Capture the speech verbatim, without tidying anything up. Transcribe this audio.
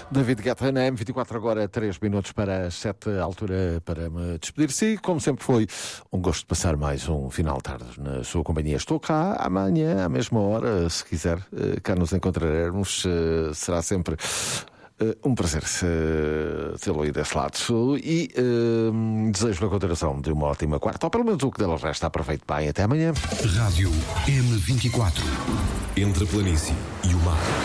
David Guetta na M vinte e quatro, agora três minutos para as sete, altura para me despedir-se. Como sempre foi um gosto de passar mais um final de tarde na sua companhia. Estou cá amanhã, à mesma hora, se quiser, cá nos encontraremos. Será sempre um prazer tê-lo aí desse lado. E uh, desejo a continuação de uma ótima quarta, ou pelo menos o que dela resta. Aproveite bem. Até amanhã. Rádio M vinte e quatro. Entre a planície e o mar.